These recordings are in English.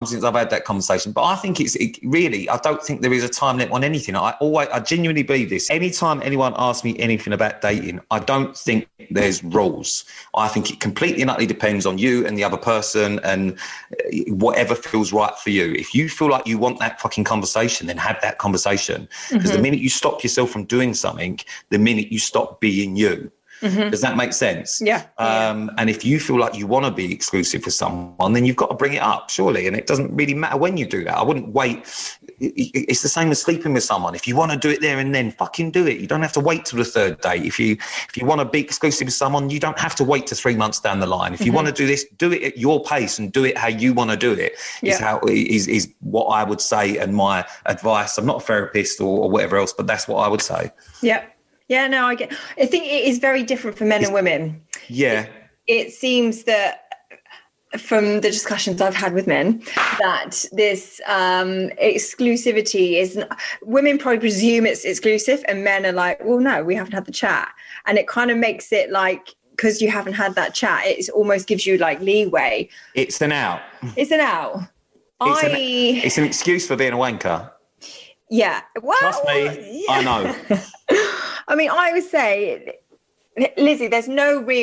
since I've had that conversation, but I think really, I don't think there is a time limit on anything. I genuinely believe this. Anytime anyone asks me anything about dating, I don't think there's rules. I think it completely and utterly depends on you and the other person and whatever feels right for you. If you feel like you want that fucking conversation, then have that conversation. Because the minute you stop yourself from doing something, the minute you stop being you. Does that make sense? Yeah. And if you feel like you want to be exclusive with someone, then you've got to bring it up, surely. And it doesn't really matter when you do that. I wouldn't wait. It's the same as sleeping with someone. If you want to do it there and then, fucking do it. You don't have to wait till the third date. If you want to be exclusive with someone, you don't have to wait to 3 months down the line. If you want to do this, do it at your pace and do it how you want to do it. Is what I would say, and my advice. I'm not a therapist or whatever else, but that's what I would say. Yeah. Yeah, no, I think it is very different for men and women. Yeah. It seems that from the discussions I've had with men that this exclusivity is, women probably presume it's exclusive and men are like, well, no, we haven't had the chat. And it kind of makes it like, because you haven't had that chat, it almost gives you like leeway. It's an out. It's an out. It's an excuse for being a wanker. Yeah. Well, trust me, yeah. I know. I mean, I would say, Lizzie, there is no right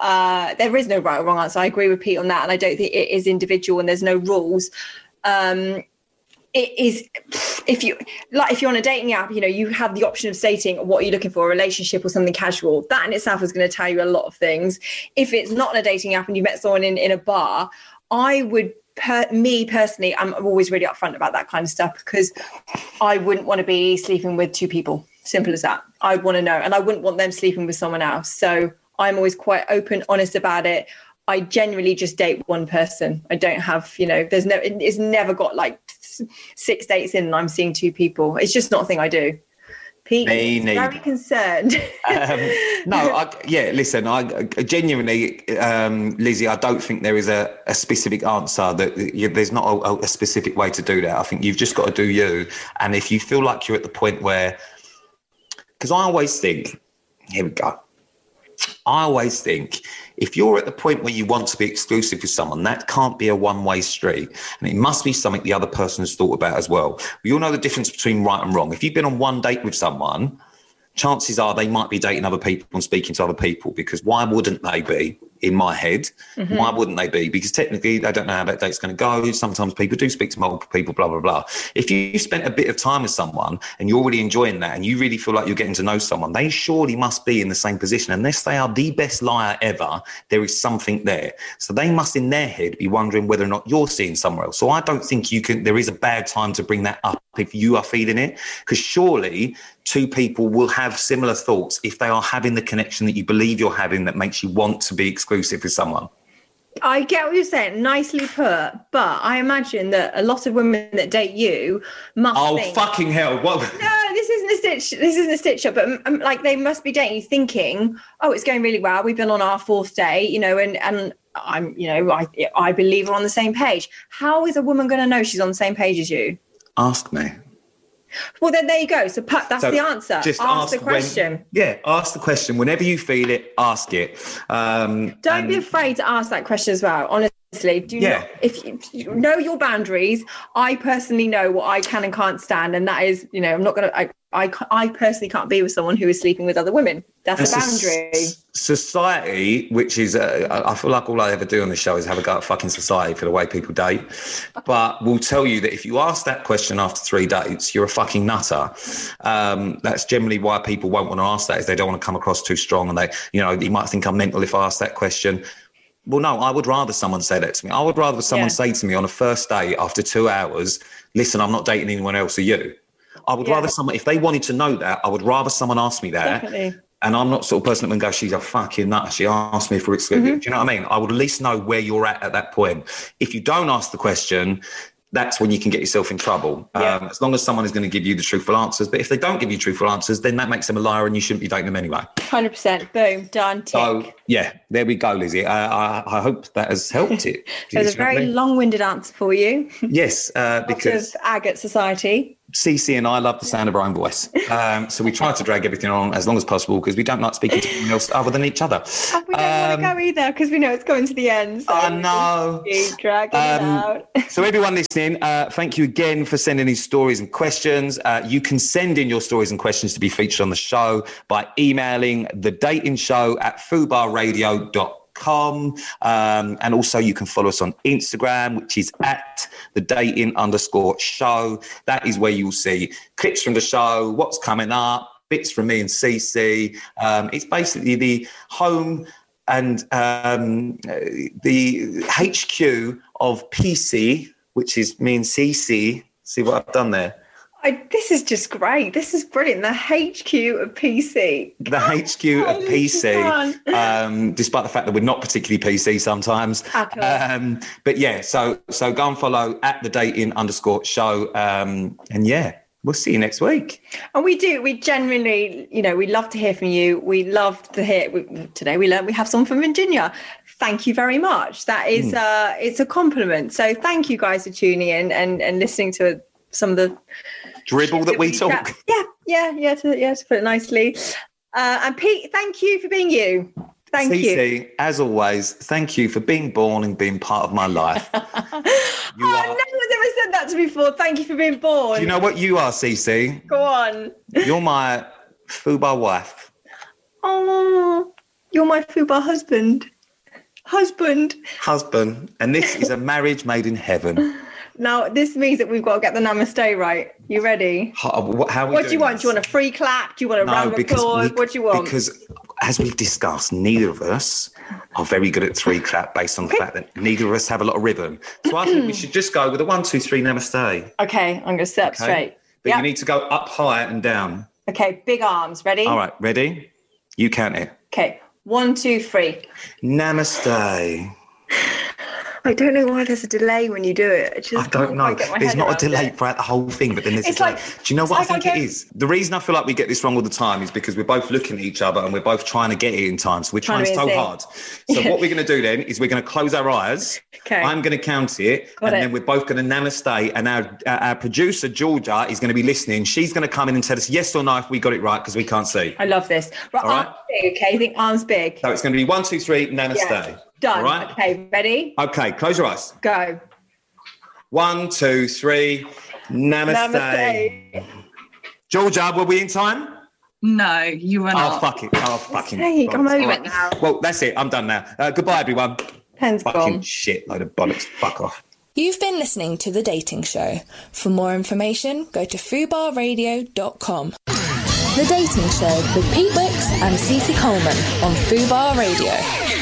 or wrong answer. I agree with Pete on that. And I don't think it is individual and there's no rules. It is, if you're on a dating app, you have the option of stating what are you looking for, a relationship or something casual. That in itself is going to tell you a lot of things. If it's not on a dating app and you met someone in a bar, I would, me personally, I'm always really upfront about that kind of stuff because I wouldn't want to be sleeping with two people. Simple as that. I want to know, and I wouldn't want them sleeping with someone else. So I'm always quite open, honest about it. I generally just date one person. I don't have, it's never got like 6 dates in and I'm seeing two people. It's just not a thing I do. Pete is very concerned. Listen, I genuinely, Lizzie, I don't think there is a specific answer. There's not a specific way to do that. I think you've just got to do you. And if you feel like you're at the point where, because I always think, here we go. I always think if you're at the point where you want to be exclusive with someone, that can't be a one-way street. And it must be something the other person has thought about as well. We all know the difference between right and wrong. If you've been on one date with someone, chances are they might be dating other people and speaking to other people, because why wouldn't they be? In my head, why wouldn't they be? Because technically they don't know how that date's going to go. Sometimes people do speak to multiple people, blah, blah, blah. If you spent a bit of time with someone and you're really enjoying that and you really feel like you're getting to know someone, they surely must be in the same position. Unless they are the best liar ever, there is something there. So they must in their head be wondering whether or not you're seeing somewhere else. So I don't think there is a bad time to bring that up if you are feeling it, because surely two people will have similar thoughts if they are having the connection that you believe you're having that makes you want to be exclusive with someone. I get what you're saying, nicely put, but I imagine that a lot of women that date you must think, fucking hell, what? No, this isn't a stitch up, but like they must be dating you thinking, oh, it's going really well, we've been on our 4th date, and I'm, I believe we're on the same page. How is a woman going to know she's on the same page as you? Ask me. Well, then there you go. So that's the answer. Just ask the question. Ask the question. Whenever you feel it, ask it. Don't be afraid to ask that question as well. Honestly, not. If you know your boundaries, I personally know what I can and can't stand, and that is, I'm not going to. I personally can't be with someone who is sleeping with other women. That's a boundary. Society, which is, I feel like all I ever do on the show is have a go at fucking society for the way people date. But we'll tell you that if you ask that question after 3 dates, you're a fucking nutter. That's generally why people won't want to ask that, is they don't want to come across too strong. And you might think I'm mental if I ask that question. Well, no, I would rather someone say that to me. I would rather someone say to me on a first date after 2 hours, listen, I'm not dating anyone else, are you? I would rather someone, if they wanted to know that, I would rather someone ask me that. Definitely. And I'm not sort of person that would go, she's a fucking nut. She asked me if we're exclusive. Do you know what I mean? I would at least know where you're at that point. If you don't ask the question, that's when you can get yourself in trouble. As long as someone is going to give you the truthful answers. But if they don't give you truthful answers, then that makes them a liar and you shouldn't be dating them anyway. 100%. Boom. Done. Tick. So, there we go, Lizzie. I hope that has helped it. It was a very long-winded answer for you. Yes. Because of agate society. Cece and I love the sound of our own voice. So we try to drag everything on as long as possible because we don't like speaking to anyone else other than each other. And we don't want to go either because we know it's going to the end. So I know. Keep dragging it out. So everyone listening, thank you again for sending these stories and questions. You can send in your stories and questions to be featured on the show by emailing thedatingshow@fubarradio.com. And also you can follow us on Instagram, which is @thedating_show. That is where you'll see clips from the show, what's coming up, bits from me and Cece. It's basically the home and the HQ of PC, which is me and Cece. See what I've done there? This is just great. This is brilliant. The HQ of PC. The HQ of PC, despite the fact that we're not particularly PC sometimes. But yeah, so go and follow @thedating_show. And yeah, we'll see you next week. And we genuinely, we love to hear from you. We love to hear, today we learned we have someone from Virginia. Thank you very much. That is, it's a compliment. So thank you guys for tuning in and listening to some of the dribble that we talk. Yeah, to put it nicely. And Pete, thank you for being you. Thank you. As always, thank you for being born and being part of my life. No one's ever said that to me before. Thank you for being born. Do you know what you are, Cece? Go on. You're my FUBAR wife. Oh, you're my FUBAR husband. Husband. And this is a marriage made in heaven. Now, this means that we've got to get the namaste right. You ready? What do you want? Do you want a free clap? Do you want a round of applause? What do you want? Because as we've discussed, neither of us are very good at three clap based on the fact that neither of us have a lot of rhythm. So I think we should just go with a 1, 2, 3 namaste. Okay, I'm going to sit up straight. But you need to go up high and down. Okay, big arms. Ready? All right, ready? You count it. Okay, 1, 2, 3. Namaste. I don't know why there's a delay when you do it. I don't know. There's not a delay throughout the whole thing, but then there's a delay. Do you know what I think it is? The reason I feel like we get this wrong all the time is because we're both looking at each other and we're both trying to get it in time. So we're trying so hard. So what we're going to do then is we're going to close our eyes. Okay. I'm going to count it. Then we're both going to namaste. And our producer, Georgia, is going to be listening. She's going to come in and tell us yes or no if we got it right because we can't see. I love this. Right, all right. Arms big, okay? You think arms big? So it's going to be 1, 2, 3, namaste. Yeah. Done. All right. Okay, ready? Okay, close your eyes. Go. 1, 2, 3, namaste. Georgia, were we in time? No, you were not. Oh, fuck it. Oh, fucking. Hey, I'm over it now. Well, that's it. I'm done now. Goodbye, everyone. Pen's fucking gone. Shit, load of bollocks. Fuck off. You've been listening to The Dating Show. For more information, go to fubarradio.com. The Dating Show with Pete Wicks and Cece Coleman on Fubar Radio.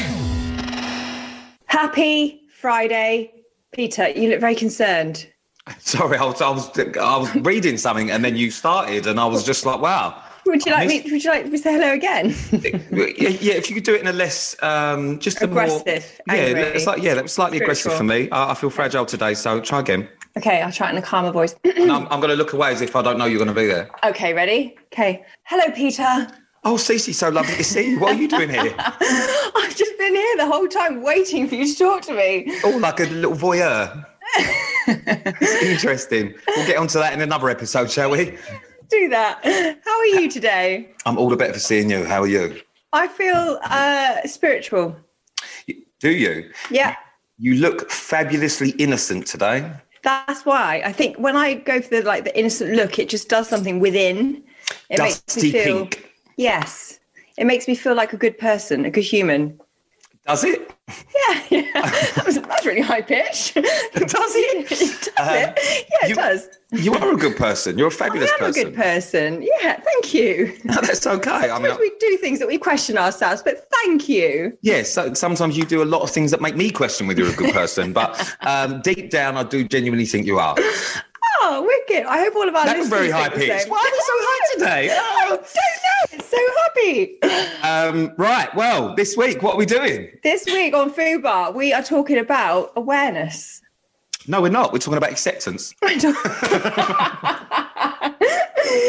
Happy Friday. Peter, you look very concerned. Sorry, I was reading something and then you started and I was just like, wow. Would you like me to say hello again? Yeah, if you could do it in a less just aggressive. A more, that was slightly aggressive for me. I feel fragile today, so try again. Okay, I'll try it in a calmer voice. And I'm going to look away as if I don't know you're going to be there. Okay, ready? Okay. Hello, Peter. Oh, Cece, so lovely to see you. What are you doing here? I've just been here the whole time waiting for you to talk to me. Oh, like a little voyeur. Interesting. We'll get onto that in another episode, shall we? Do that. How are you today? I'm all the better for seeing you. How are you? I feel spiritual. Do you? Yeah. You look fabulously innocent today. That's why. I think when I go for the innocent look, it just does something within. It Dusty makes me feel, pink. Yes. It makes me feel like a good person, a good human. Does it? Yeah. That's really high pitch. Does it? Yeah, it does. You are a good person. You're a fabulous person. I am a good person. Yeah, thank you. No, that's okay. We do things that we question ourselves, but thank you. Yes, so sometimes you do a lot of things that make me question whether you're a good person, but deep down, I do genuinely think you are. Oh, wicked. I hope all of our listeners... That was very high pitched. Why are you so high today? I don't know. It's so happy. Right. Well, this week, what are we doing? This week on Fubar, we are talking about awareness. No, we're not. We're talking about acceptance. This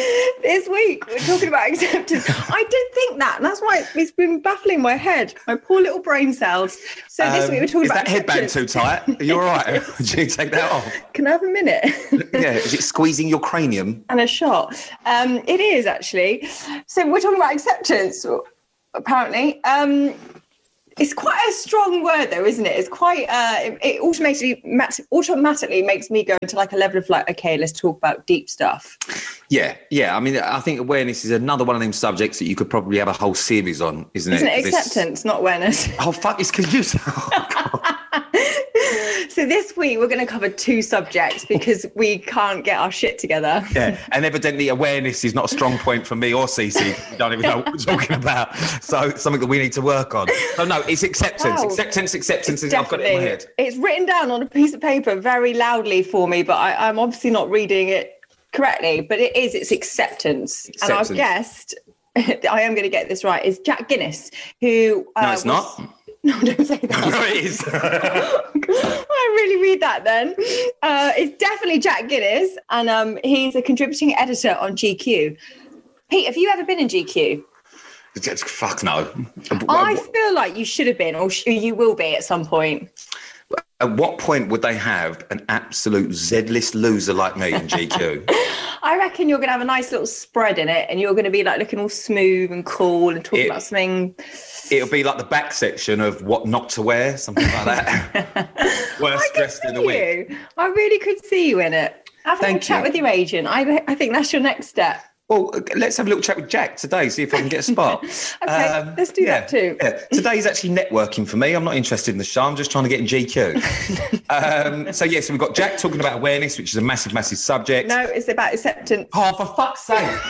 This week we're talking about acceptance. I did think that, and that's why it's been baffling my head, my poor little brain cells. So this week we're talking about acceptance. Is that headband too tight? Are you all right? Would you take that off? Can I have a minute? Yeah, is it squeezing your cranium? And a shot. It is actually. So we're talking about acceptance, apparently. It's quite a strong word, though, isn't it? It's quite. It automatically makes me go into like a level of like, okay, let's talk about deep stuff. Yeah. I mean, I think awareness is another one of them subjects that you could probably have a whole series on, isn't it? Isn't it acceptance, not awareness? Oh fuck! It's confusing. So this week we're going to cover two subjects because we can't get our shit together. Yeah, and evidently awareness is not a strong point for me or Cece. We don't even know what we're talking about. So it's something that we need to work on. So no, it's acceptance. Wow. Acceptance. I've got it in my head. It's written down on a piece of paper very loudly for me, but I'm obviously not reading it correctly. But it's acceptance. And our guest, I am going to get this right, is Jack Guinness, who... no, it's not. No, don't say that. No, it is. I really read that then. It's definitely Jack Guinness, and he's a contributing editor on GQ. Pete, have you ever been in GQ? Fuck no. I feel like you should have been, or you will be at some point. At what point would they have an absolute Z-list loser like me in GQ? I reckon you're going to have a nice little spread in it, and you're going to be like looking all smooth and cool and talking about something. It'll be like the back section of what not to wear, something like that. Worst dressed in the week. I really could see you in it. Have a chat with your agent. I think that's your next step. Well, let's have a little chat with Jack today, see if I can get a spot. Okay, let's do that too. Yeah. Today's actually networking for me. I'm not interested in the show. I'm just trying to get in GQ. So we've got Jack talking about awareness, which is a massive, massive subject. No, it's about acceptance. Oh, for fuck's sake.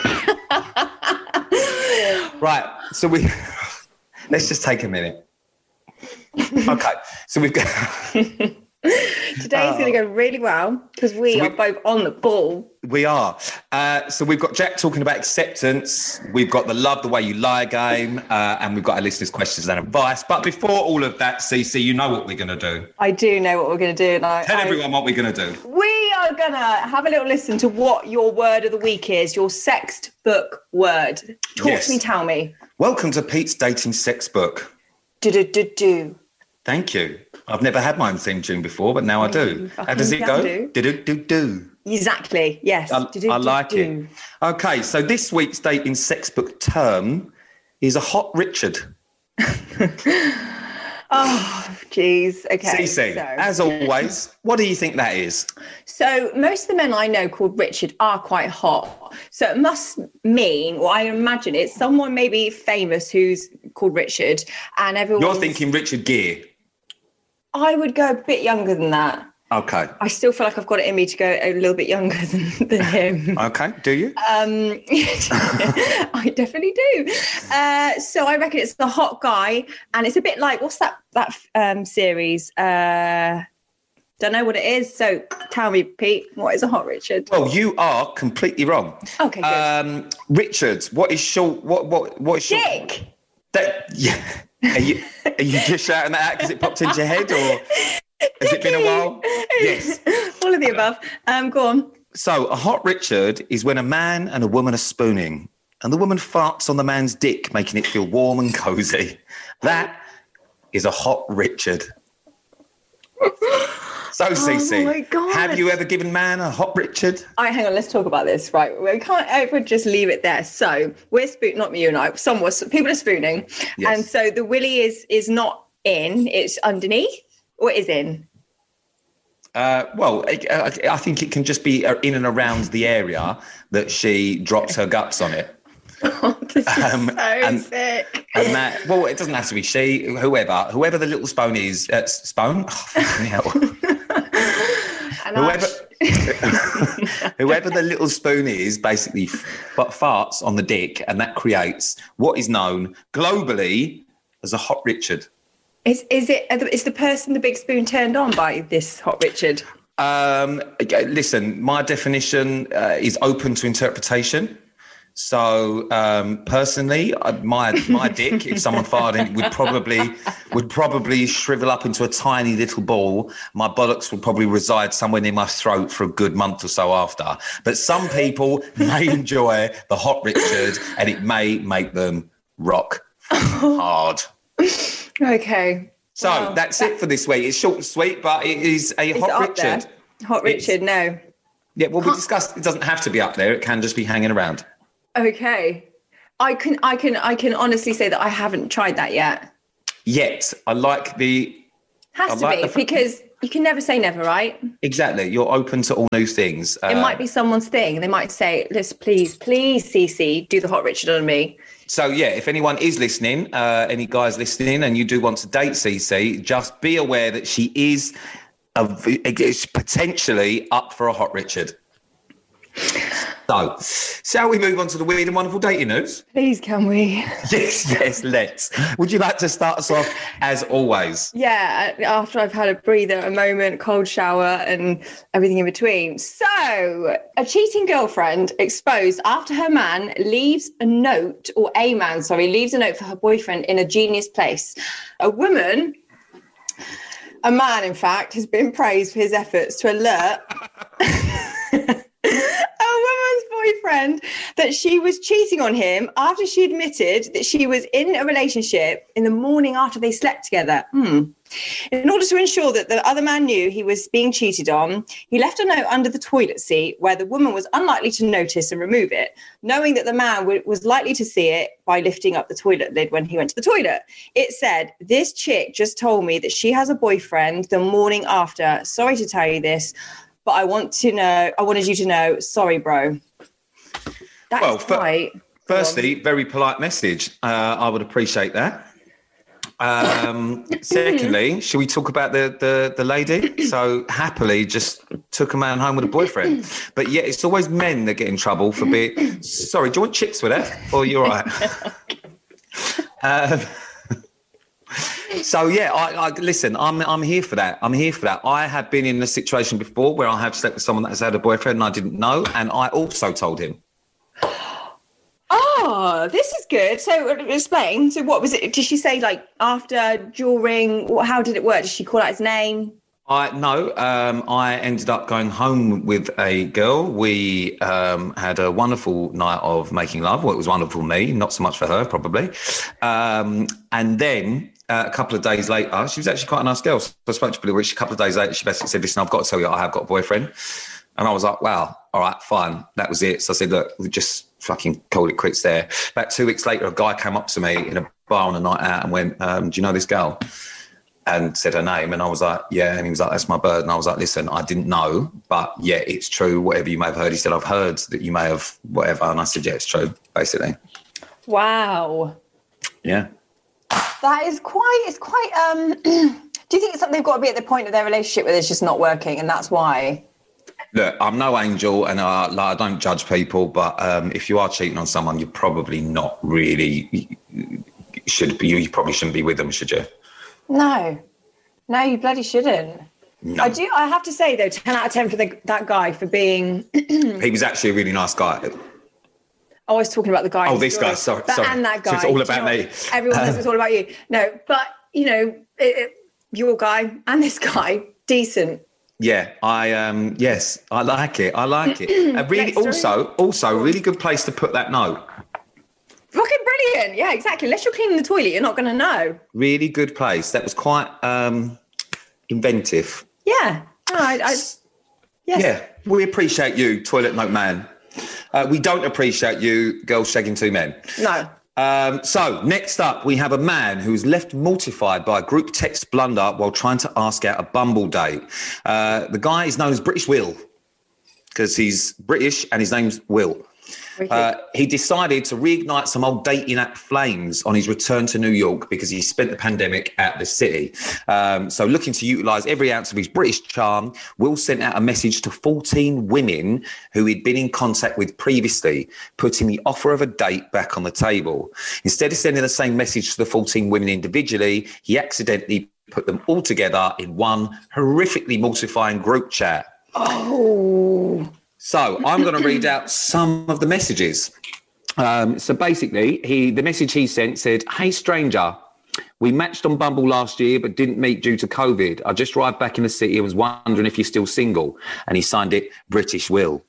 Right, so let's just take a minute. Okay, so we've got... Today's going to go really well because we are both on the ball. We are. So we've got Jack talking about acceptance. We've got the Love the Way You Lie game. And we've got our listeners' questions and advice. But before all of that, Cece, you know what we're going to do. I do know what we're going to do. Tell everyone what we're going to do. We are going to have a little listen to what your word of the week is, your sex book word. Talk to me, tell me. Welcome to Pete's Dating Sex Book. Do. Thank you. I've never had my own theme tune before, but now I do. How does it go? Do. Exactly, yes. I like it. Okay, so this week's dating sex book term is a hot Richard. Oh, geez. Okay. Cece, as always, what do you think that is? So most of the men I know called Richard are quite hot. So it must mean, or I imagine it's someone maybe famous who's called Richard, and everyone. You're thinking Richard Gere. I would go a bit younger than that. Okay. I still feel like I've got it in me to go a little bit younger than him. Okay. Do you? I definitely do. So I reckon it's the hot guy, and it's a bit like, what's that series? Don't know what it is. So tell me, Pete, what is a hot Richard? Well, you are completely wrong. Okay, good. Richards, what is short? What is short? Dick. Yeah. Are you just shouting that out because it popped into your head, or has it been a while? Yes. All of the above. Go on. So a hot Richard is when a man and a woman are spooning and the woman farts on the man's dick, making it feel warm and cosy. That is a hot Richard. So, Cece, my God. Have you ever given man a hot Richard? Hang on, let's talk about this. Right, we can't ever just leave it there. So we're not you and I. People are spooning, yes. And so the willy is not in; it's underneath, or it is in. Well, I think it can just be in and around the area that she drops her guts on it. Oh, this is so sick. And that, well, it doesn't have to be she, whoever the little spoon is. Spoon? Oh, fucking hell. Whoever the little spoon is basically farts on the dick, and that creates what is known globally as a hot Richard. Is the person the big spoon turned on by this hot Richard? Listen, my definition is open to interpretation. So personally, my dick, if someone fired in, would probably shrivel up into a tiny little ball. My bollocks would probably reside somewhere near my throat for a good month or so after. But some people may enjoy the Hot Richard, and it may make them rock hard. Okay. So that's it for this week. It's short and sweet, but it is a Hot Richard. Hot Richard, no. Yeah, well, we discussed it doesn't have to be up there. It can just be hanging around. Okay. I can honestly say that I haven't tried that yet. Yet. I like the... Has to be, because you can never say never, right? Exactly. You're open to all new things. It might be someone's thing. They might say, "Let's please, Cece, do the Hot Richard on me." So, yeah, if anyone is listening, any guys listening, and you do want to date Cece, just be aware that she is potentially up for a Hot Richard. So, shall we move on to the weird and wonderful dating news? Please, can we? Yes, let's. Would you like to start us off as always? Yeah, after I've had a breather, a moment, cold shower, and everything in between. So, a cheating girlfriend exposed after her man leaves a note for her boyfriend in a genius place. A man, in fact, has been praised for his efforts to alert a woman's boyfriend that she was cheating on him after she admitted that she was in a relationship in the morning after they slept together. In order to ensure that the other man knew he was being cheated on, he left a note under the toilet seat where the woman was unlikely to notice and remove it, knowing that the man was likely to see it by lifting up the toilet lid when he went to the toilet. It said, "This chick just told me that she has a boyfriend the morning after. Sorry to tell you this, but I wanted you to know, sorry, bro." Firstly, very polite message. I would appreciate that. Secondly, should we talk about the lady? So happily just took a man home with a boyfriend. But yeah, it's always men that get in trouble for being... Sorry, do you want chips with that? Or you're all right? So yeah, I listen. I'm here for that. I have been in a situation before where I have slept with someone that has had a boyfriend and I didn't know, and I also told him. Oh, this is good. So explain. So what was it? Did she say like after, during? How did it work? Did she call out his name? I ended up going home with a girl. We had a wonderful night of making love. Well, it was wonderful for me, not so much for her, probably. And then a couple of days later, she was actually quite a nice girl. So I spoke to her, a couple of days later, she basically said, "Listen, I've got to tell you, I have got a boyfriend." And I was like, "Wow, all right, fine." That was it. So I said, "Look, we just fucking called it quits there." About 2 weeks later, a guy came up to me in a bar on a night out and went, "Do you know this girl?" And said her name. And I was like, "Yeah." And he was like, "That's my bird." And I was like, "Listen, I didn't know, but yeah, it's true. Whatever you may have heard." He said, "I've heard that you may have whatever." And I said, "Yeah, it's true," basically. Wow. Yeah. That is it's quite, do you think it's something they've got to be at the point of their relationship where it's just not working and that's why? Look, I'm no angel and I don't judge people, but if you are cheating on someone, you probably not really you probably shouldn't be with them, should you? No, you bloody shouldn't. No. I have to say though, 10 out of 10 for that guy for being... He was actually a really nice guy. I was talking about the guy. Oh, this guy, sorry. And that guy. So it's all about me. Everyone says it's all about you. No, but, your guy and this guy, decent. Yeah, yes, I like it. Really, also, really good place to put that note. Fucking brilliant. Yeah, exactly. Unless you're cleaning the toilet, you're not going to know. Really good place. That was quite inventive. Yeah. Yes. Yeah, we appreciate you, Toilet Note Man. We don't appreciate you, girls shagging two men. No. So next up, we have a man who was left mortified by a group text blunder while trying to ask out a Bumble date. The guy is known as British Will because he's British and his name's Will. He decided to reignite some old dating app flames on his return to New York because he spent the pandemic at the city. So looking to utilise every ounce of his British charm, Will sent out a message to 14 women who he'd been in contact with previously, putting the offer of a date back on the table. Instead of sending the same message to the 14 women individually, he accidentally put them all together in one horrifically mortifying group chat. Oh... So I'm going to read out some of the messages. So basically, the message he sent said, "Hey, stranger, we matched on Bumble last year, but didn't meet due to COVID. I just arrived back in the city and was wondering if you're still single." And he signed it British Will.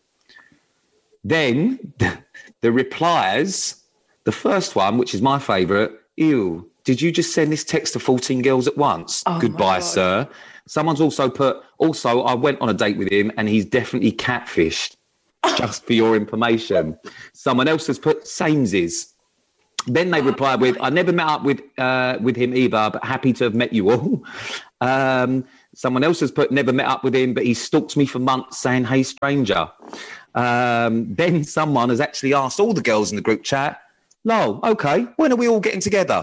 Then the replies, the first one, which is my favourite, "Ew, did you just send this text to 14 girls at once? Oh, Goodbye, sir." Someone's also put, "Also, I went on a date with him and he's definitely catfished." Just for your information. Someone else has put samesies. Then they replied with, "I never met up with him either, but happy to have met you all." Someone else has put, "Never met up with him, but he stalked me for months saying, 'Hey, stranger.'" Then someone has actually asked all the girls in the group chat, "Lol, okay, when are we all getting together?"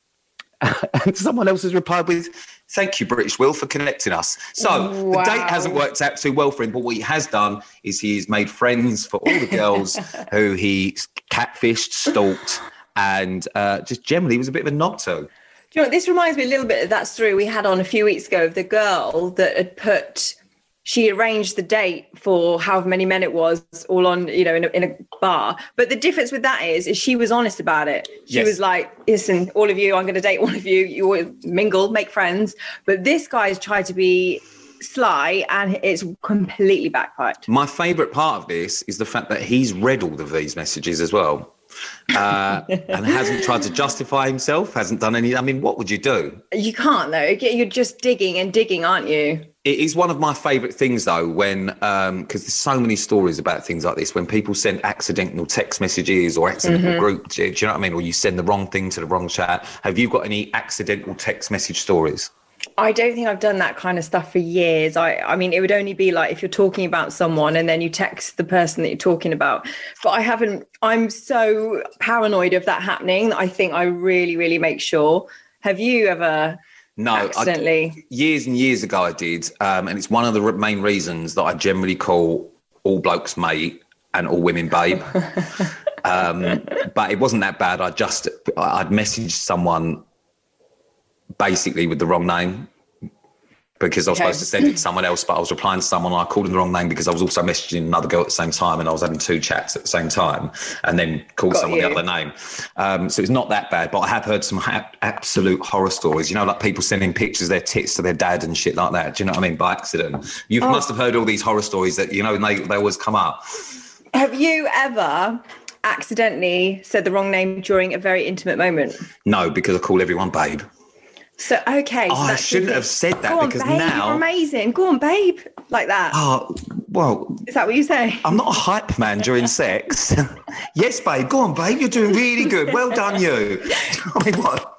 And someone else has replied with, "Thank you, British Will, for connecting us." So the date hasn't worked out too well for him, but what he has done is he's made friends for all the girls who he catfished, stalked, and just generally was a bit of a knob to. Do you know what, this reminds me a little bit of that story we had on a few weeks ago of the girl that had she arranged the date for however many men it was, all on, in a bar. But the difference with that is she was honest about it. She was like, "Listen, all of you, I'm going to date one of you. You all mingle, make friends." But this guy's tried to be sly and it's completely backfired. My favourite part of this is the fact that he's read all of these messages as well. And hasn't tried to justify himself, hasn't done any. I mean, what would you do? You can't, though. You're just digging and digging, aren't you? It is one of my favourite things, though, when because there's so many stories about things like this, when people send accidental text messages or accidental group, do you know what I mean? Or you send the wrong thing to the wrong chat. Have you got any accidental text message stories? I don't think I've done that kind of stuff for years. I mean, it would only be like if you're talking about someone and then you text the person that you're talking about. But I haven't, I'm so paranoid of that happening that I think I really, really make sure. Have you ever accidentally? Years and years ago I did. And it's one of the main reasons that I generally call all blokes mate and all women babe. But it wasn't that bad. I'd messaged someone basically with the wrong name because I was supposed to send it to someone else, but I was replying to someone and I called them the wrong name because I was also messaging another girl at the same time and I was having two chats at the same time and then called someone the other name. So it's not that bad, but I have heard some absolute horror stories, like people sending pictures of their tits to their dad and shit like that. Do you know what I mean? By accident. You must have heard all these horror stories that, they always come up. Have you ever accidentally said the wrong name during a very intimate moment? No, because I call everyone babe. So, okay. So I shouldn't have said that because babe, now... You're amazing. Go on, babe. Like that. Oh, well... Is that what you say? I'm not a hype man during sex. Yes, babe. Go on, babe. You're doing really good. Well done, you. I mean, what?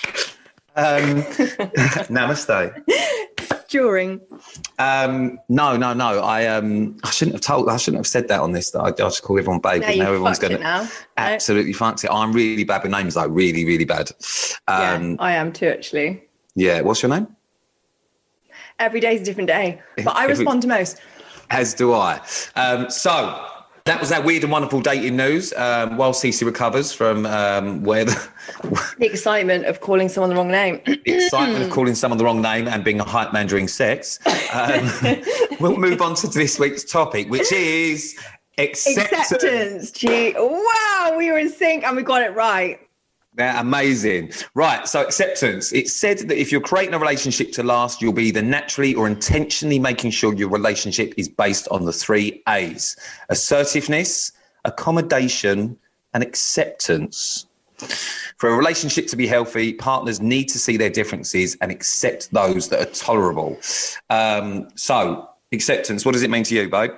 Namaste. During? No. I shouldn't have said that on this. I just call everyone babe. No, now everyone's going to absolutely fucked it. I'm really bad with names, though. Really, really bad. Yeah, I am too, actually. Yeah. What's your name? Every day's a different day, but I respond to most. As do I. So that was our weird and wonderful dating news. While Cece recovers from the excitement of calling someone the wrong name. The excitement of calling someone the wrong name and being a hype man during sex. We'll move on to this week's topic, which is acceptance. Gee, wow, we were in sync and we got it right. Yeah, amazing. Right, so acceptance. It's said that if you're creating a relationship to last, you'll be either naturally or intentionally making sure your relationship is based on the 3 A's: assertiveness, accommodation, and acceptance. For a relationship to be healthy, partners need to see their differences and accept those that are tolerable. So, acceptance, what does it mean to you, babe?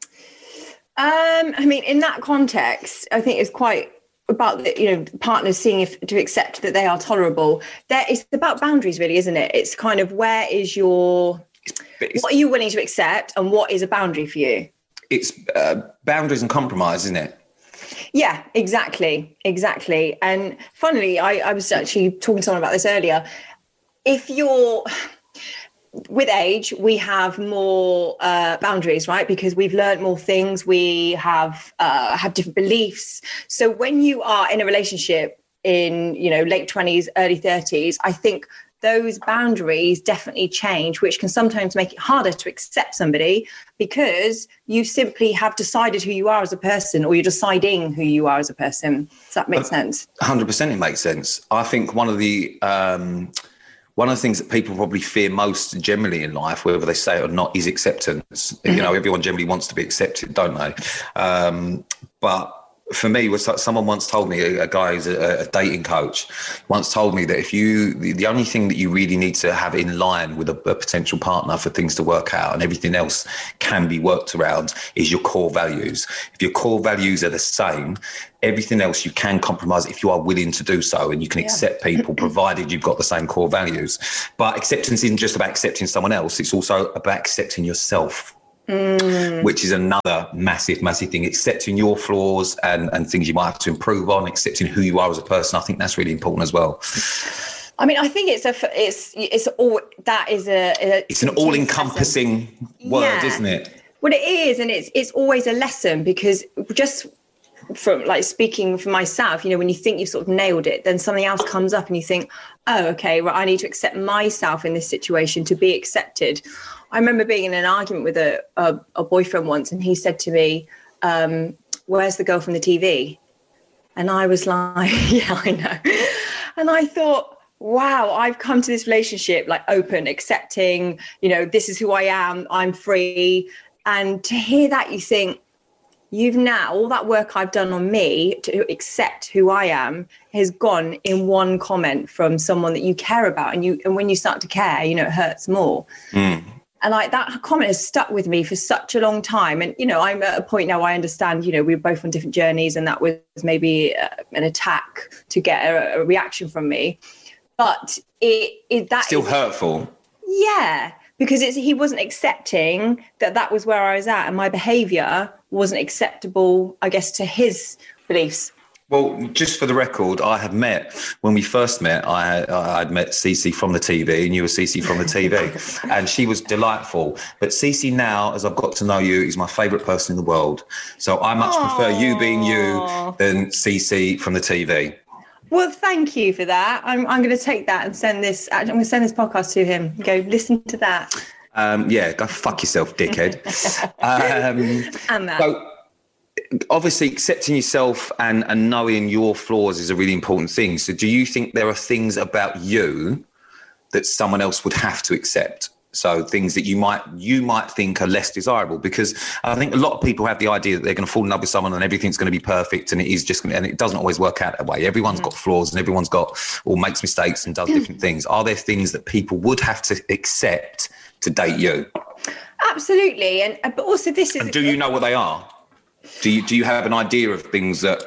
I mean, in that context, I think it's quite about partners seeing to accept that they are tolerable. It's about boundaries, really, isn't it? It's kind of what are you willing to accept and what is a boundary for you? It's boundaries and compromise, isn't it? Yeah, exactly. And funnily, I was actually talking to someone about this earlier. If you're with age, we have more boundaries, right? Because we've learned more things. We have different beliefs. So when you are in a relationship in, late 20s, early 30s, I think those boundaries definitely change, which can sometimes make it harder to accept somebody because you simply have decided who you are as a person, or you're deciding who you are as a person. Does that make sense? 100% it makes sense. I think one of the things that people probably fear most generally in life, whether they say it or not, is acceptance. You know, everyone generally wants to be accepted, don't they? But for me, someone once told me, a guy who's a dating coach, once told me that the only thing that you really need to have in line with a potential partner for things to work out and everything else can be worked around is your core values. If your core values are the same, everything else you can compromise if you are willing to do so, and you can accept people provided you've got the same core values. But acceptance isn't just about accepting someone else. It's also about accepting yourself. Which is another massive thing. Accepting your flaws and things you might have to improve on, accepting who you are as a person. I think that's really important as well. I mean, I think it's an all-encompassing word, isn't it? Well, it is, and it's always a lesson, because just from like speaking for myself, you know, when you think you've sort of nailed it, then something else comes up and you think, oh, okay, well, I need to accept myself in this situation to be accepted. I remember being in an argument with a boyfriend once, and he said to me, where's the girl from the TV? And I was like, yeah, I know. And I thought, wow, I've come to this relationship like open, accepting, you know, this is who I am, I'm free. And to hear that, you think, you've now, all that work I've done on me to accept who I am has gone in one comment from someone that you care about. And when you start to care, you know, it hurts more. And like that comment has stuck with me for such a long time. And, you know, I'm at a point now I understand, you know, we're both on different journeys, and that was maybe an attack to get a reaction from me. But that still hurtful. Yeah, because he wasn't accepting that was where I was at, and my behaviour wasn't acceptable, I guess, to his beliefs. Well, just for the record, when we first met, I'd met Cece from the TV, and you were Cece from the TV, and she was delightful. But Cece now, as I've got to know you, is my favourite person in the world. So I much prefer you being you than Cece from the TV. Well, thank you for that. I'm going to take that and send this. I'm going to send this podcast to him. Go listen to that. Yeah, go fuck yourself, dickhead. And that. So, obviously, accepting yourself and knowing your flaws is a really important thing. So do you think there are things about you that someone else would have to accept? So things that you might think are less desirable? Because I think a lot of people have the idea that they're going to fall in love with someone and everything's going to be perfect, and it doesn't always work out that way. Everyone's got flaws, and everyone's makes mistakes and does different things. Are there things that people would have to accept to date you? Absolutely. But also this is... And do you know what they are? Do you have an idea of things that...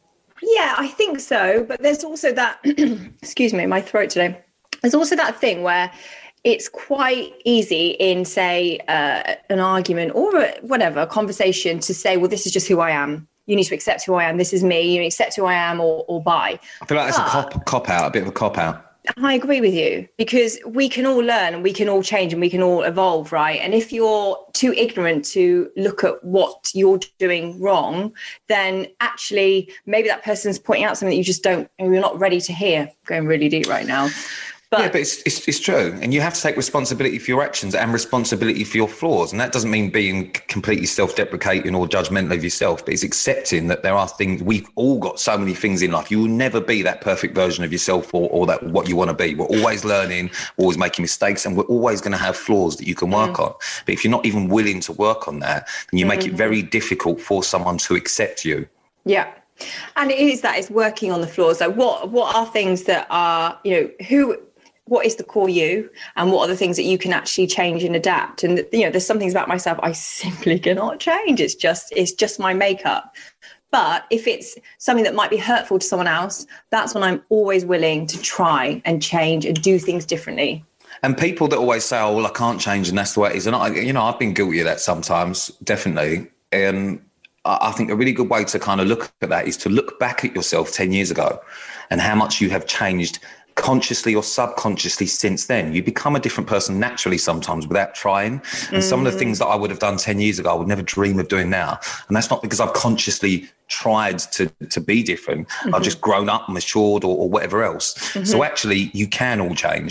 Yeah, I think so. But there's also that, excuse me, my throat today. There's also that thing where it's quite easy in, say, an argument or a conversation to say, well, this is just who I am. You need to accept who I am. This is me. You accept who I am or bye. I feel like that's a cop-out, a bit of a cop-out. I agree with you, because we can all learn and we can all change and we can all evolve, right? And if you're too ignorant to look at what you're doing wrong, then actually maybe that person's pointing out something that you just you're not ready to hear. Going really deep right now. But it's true. And you have to take responsibility for your actions and responsibility for your flaws. And that doesn't mean being completely self-deprecating or judgmental of yourself, but it's accepting that there are things. We've all got so many things in life. You will never be that perfect version of yourself or that what you want to be. We're always learning, always making mistakes, and we're always going to have flaws that you can work on. But if you're not even willing to work on that, then you make it very difficult for someone to accept you. Yeah. And it's working on the flaws. Like what are things that are, you know, what is the core you, and what are the things that you can actually change and adapt? And, you know, there's some things about myself I simply cannot change. It's just my makeup. But if it's something that might be hurtful to someone else, that's when I'm always willing to try and change and do things differently. And people that always say, oh, well, I can't change and that's the way it is. And I've been guilty of that sometimes, definitely. And I think a really good way to kind of look at that is to look back at yourself 10 years ago and how much you have changed consciously or subconsciously since then. You become a different person naturally sometimes without trying. And some of the things that I would have done 10 years ago, I would never dream of doing now. And that's not because I've consciously tried to be different. I've just grown up, matured or whatever else. So actually you can all change.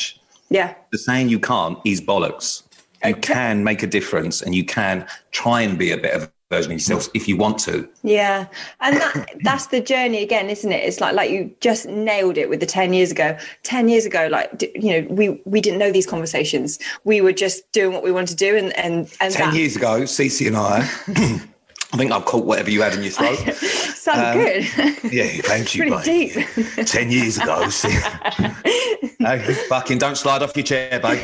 Yeah. The saying you can't is bollocks. You can make a difference, and you can try and be a better version of yourself if you want to. Yeah. And that's the journey again, isn't it? It's like you just nailed it with the 10 years ago. 10 years ago, we didn't know these conversations. We were just doing what we wanted to do. And 10 years ago, Cece and I, I think I've caught whatever you had in your throat. Sounds good. Yeah, thank you, pretty babe. deep. 10 years ago. No, fucking don't slide off your chair, babe.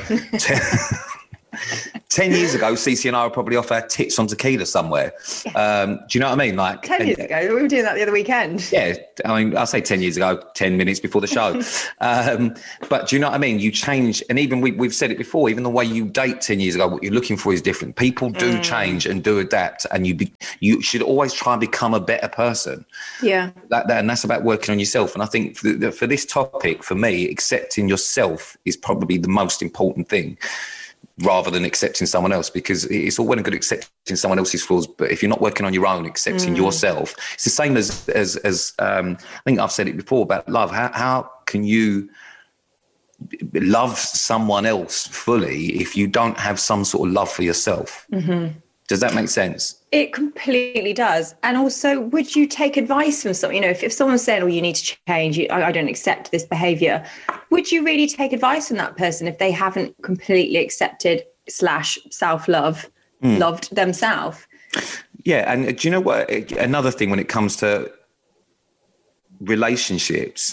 10 years ago, Cece and I were probably off our tits on tequila somewhere. Do you know what I mean? Like 10 years ago, we were doing that the other weekend. Yeah, I mean, I say 10 years ago, 10 minutes before the show. But do you know what I mean? You change, and even we've said it before, even the way you date 10 years ago, what you're looking for is different. People do change and do adapt, and you should always try and become a better person. Yeah. And that's about working on yourself. And I think for this topic, for me, accepting yourself is probably the most important thing, rather than accepting someone else, because it's all well and good accepting someone else's flaws, but if you're not working on your own, accepting yourself, it's the same as I think I've said it before about love. How can you love someone else fully if you don't have some sort of love for yourself? Mm-hmm. Does that make sense? It completely does. And also, would you take advice from someone? You know, if someone's saying, "Oh, you need to change. I don't accept this behaviour," would you really take advice from that person if they haven't completely accepted / self-love, loved themselves? Yeah. And do you know what? Another thing when it comes to relationships,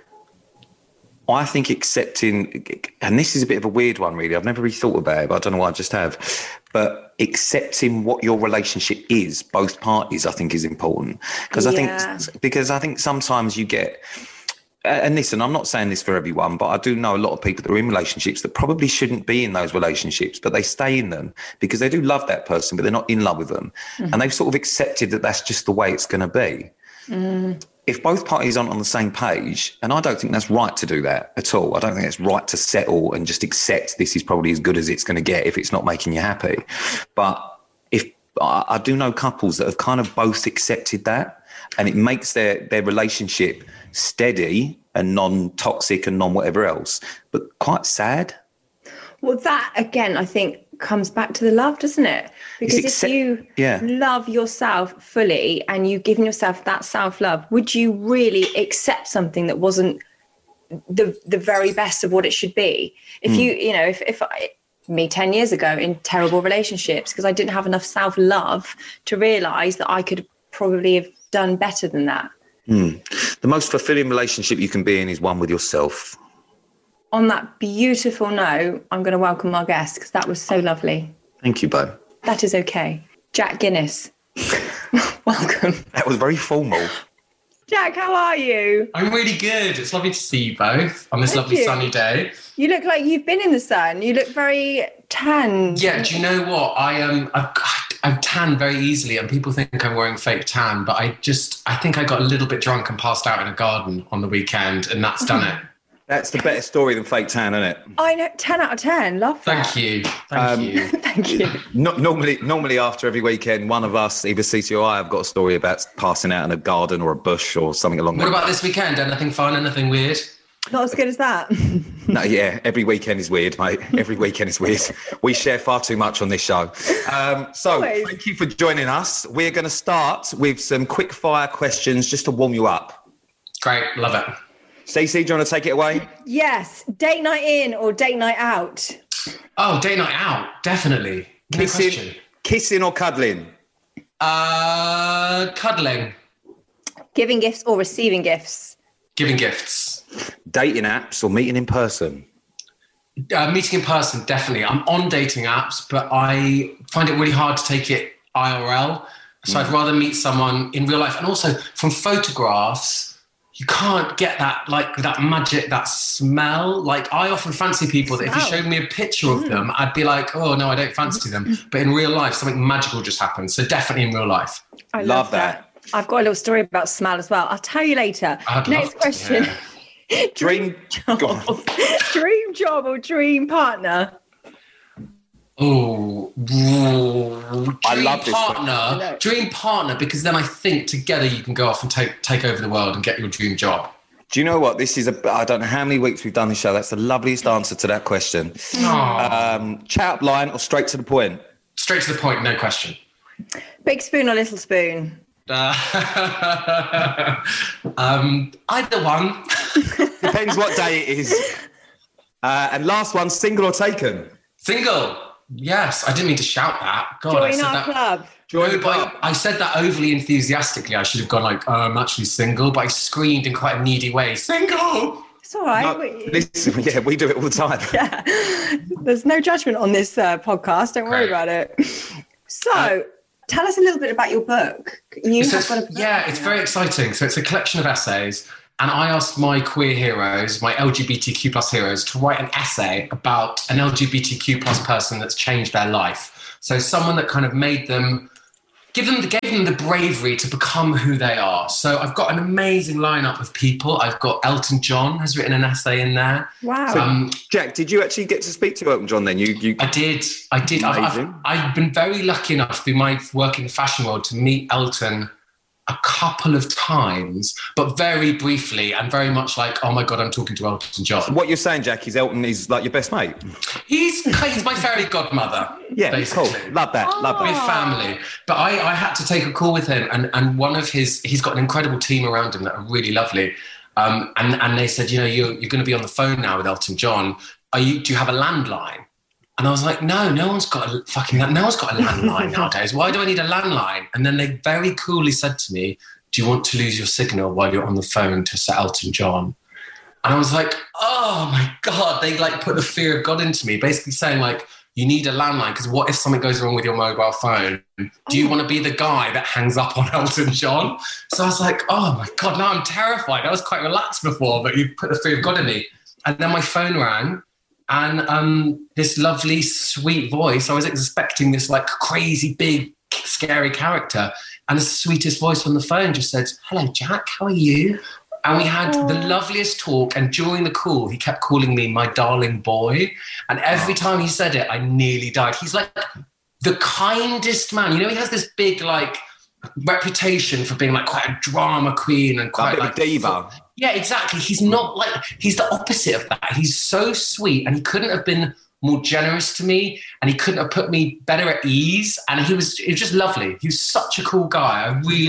I think accepting, and this is a bit of a weird one, really. I've never really thought about it, but I don't know why I just have. But accepting what your relationship is, both parties, I think is important. Because I think sometimes you get, and listen, I'm not saying this for everyone, but I do know a lot of people that are in relationships that probably shouldn't be in those relationships, but they stay in them because they do love that person, but they're not in love with them. Mm-hmm. And they've sort of accepted that that's just the way it's going to be. Mm. If both parties aren't on the same page, and I don't think that's right to do that at all. I don't think it's right to settle and just accept this is probably as good as it's going to get if it's not making you happy. But if I do know couples that have kind of both accepted that, and it makes their relationship steady and non-toxic and non-whatever else, but quite sad. Well, that again, I think comes back to the love, doesn't it? Because if you love yourself fully and you've given yourself that self-love, would you really accept something that wasn't the very best of what it should be? If me 10 years ago in terrible relationships because I didn't have enough self-love to realise that I could probably have done better than that. The most fulfilling relationship you can be in is one with yourself. On that beautiful note, I'm going to welcome our guest because that was so lovely. Thank you, Bo. That is okay. Jack Guinness. Welcome. That was very formal. Jack, how are you? I'm really good. It's lovely to see you both on this lovely sunny day. You look like you've been in the sun. You look very tan. Yeah, do you know what? I've tanned very easily and people think I'm wearing fake tan, but I think I got a little bit drunk and passed out in a garden on the weekend and that's done it. That's the better story than fake tan, isn't it? I know, 10 out of 10. Love that. Thank you. Thank you. Normally after every weekend, one of us, either Cece or I, have got a story about passing out in a garden or a bush or something along that. What about this weekend? Anything fun? Anything weird? Not as good as that. No, yeah. Every weekend is weird, mate. Every weekend is weird. We share far too much on this show. Thank you for joining us. We're going to start with some quick fire questions just to warm you up. Great. Love it. Stacey, do you want to take it away? Yes. Date night in or date night out? Oh, date night out. Definitely. Kissing or cuddling? Cuddling. Giving gifts or receiving gifts? Giving gifts. Dating apps or meeting in person? Meeting in person, definitely. I'm on dating apps, but I find it really hard to take it IRL. So I'd rather meet someone in real life. And also from photographs, you can't get that, like that magic, that smell. Like I often fancy people that if you showed me a picture of them, I'd be like, oh no, I don't fancy them. But in real life, something magical just happens. So definitely in real life. I love that. I've got a little story about smell as well. I'll tell you later. Next question. Dream job. Dream job or dream partner? Oh, I love this partner. Dream partner, because then I think together you can go off and take over the world and get your dream job. Do you know what? This is I don't know how many weeks we've done this show. That's the loveliest answer to that question. Chat up line or straight to the point? Straight to the point, no question. Big spoon or little spoon? Either one. Depends what day it is. And last one, single or taken? Single. Yes, I didn't mean to shout that. God, I Join said our that. club. I said that overly enthusiastically. I should have gone like, I'm actually single, but I screamed in quite a needy way, single! It's all right. No, listen, yeah, we do it all the time. Yeah. There's no judgment on this podcast. Don't worry about it. So, tell us a little bit about your book. It's very exciting. So it's a collection of essays. And I asked my queer heroes, my LGBTQ plus heroes, to write an essay about an LGBTQ plus person that's changed their life. So someone that kind of gave them the bravery to become who they are. So I've got an amazing lineup of people. I've got Elton John has written an essay in there. Wow. So, Jack, did you actually get to speak to Elton John then? I did. I've been very lucky enough through my work in the fashion world to meet Elton a couple of times, but very briefly and very much like, oh my God, I'm talking to Elton John. So what you're saying, Jack, is Elton is like your best mate? He's my fairy godmother. Yeah, basically. Cool. Love that. We're family. But I had to take a call with him and one of he's got an incredible team around him that are really lovely. And they said, you're going to be on the phone now with Elton John. Do you have a landline? And I was like, no one's got a landline nowadays. Why do I need a landline? And then they very coolly said to me, do you want to lose your signal while you're on the phone to Sir Elton John? And I was like, oh my God, they like put the fear of God into me, basically saying like, you need a landline because what if something goes wrong with your mobile phone? Do you want to be the guy that hangs up on Elton John? So I was like, oh my God, now I'm terrified. I was quite relaxed before, but you put the fear of God in me. And then my phone rang. And this lovely, sweet voice, I was expecting this like crazy, big, scary character. And the sweetest voice on the phone just said, hello, Jack, how are you? And we had the loveliest talk. And during the call, he kept calling me my darling boy. And every time he said it, I nearly died. He's like the kindest man. He has this big like reputation for being like quite a drama queen and quite like a diva. Yeah, exactly. He's not like, he's the opposite of that. He's so sweet and he couldn't have been more generous to me and he couldn't have put me better at ease. And it was just lovely. He was such a cool guy.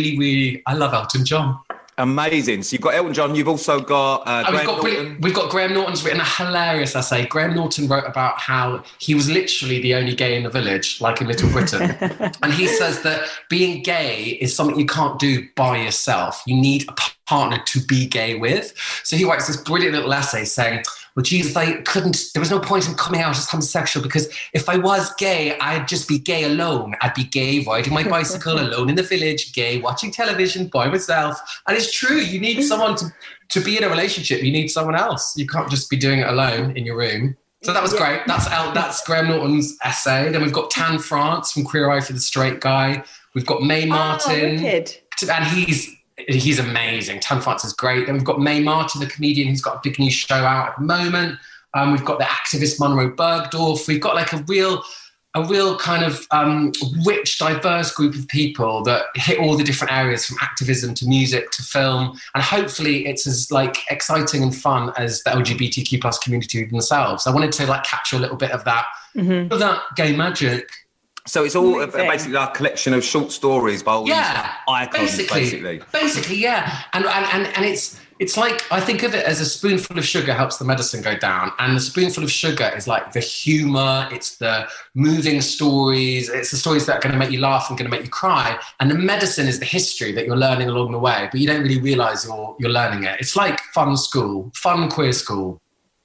I love Elton John. Amazing. So you've got Elton John. You've also got Graham Norton. We've got Graham Norton's written a hilarious essay. Graham Norton wrote about how he was literally the only gay in the village, like in Little Britain. And he says that being gay is something you can't do by yourself. You need a partner to be gay with. So he writes this brilliant little essay saying, well, Jesus, there was no point in coming out as homosexual because if I was gay, I'd just be gay alone. I'd be gay riding my bicycle alone in the village, gay watching television by myself. And it's true. You need someone to be in a relationship. You need someone else. You can't just be doing it alone in your room. So that was great. That's Graham Norton's essay. Then we've got Tan France from Queer Eye for the Straight Guy. We've got Mae Martin. Wicked. And he's amazing. Tan France is great. Then we've got Mae Martin, the comedian who's got a big new show out at the moment. We've got the activist Monroe Bergdorf. We've got like a real kind of rich, diverse group of people that hit all the different areas from activism to music to film. And hopefully it's as like exciting and fun as the LGBTQ plus community themselves. I wanted to like capture a little bit of that, of that gay magic. So it's all basically like a collection of short stories by all these icons, basically. Yeah. And it's like, I think of it as a spoonful of sugar helps the medicine go down. And the spoonful of sugar is like the humor, it's the moving stories, it's the stories that are going to make you laugh and going to make you cry. And the medicine is the history that you're learning along the way, but you don't really realize you're learning it. It's like fun queer school.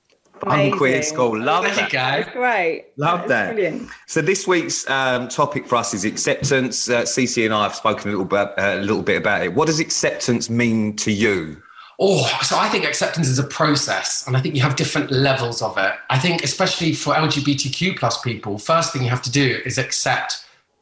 Fun queer school. Love that. That's great. Love that. Brilliant. So this week's topic for us is acceptance. Cece and I have spoken a little bit about it. What does acceptance mean to you? So I think acceptance is a process, and I think you have different levels of it. I think especially for LGBTQ plus people, first thing you have to do is accept